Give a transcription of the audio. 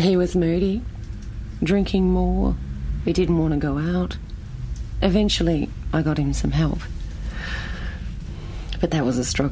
He was moody, drinking more. He didn't want to go out. Eventually, I got him some help. But that was a struggle.